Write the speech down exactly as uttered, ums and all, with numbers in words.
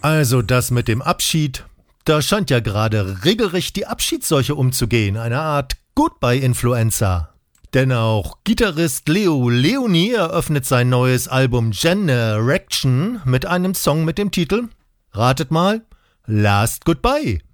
Also das mit dem Abschied, da scheint ja gerade regelrecht die Abschiedsseuche umzugehen, eine Art Goodbye-Influencer. Denn auch Gitarrist Leo Leoni eröffnet sein neues Album Generation mit einem Song mit dem Titel, ratet mal, Last Goodbye.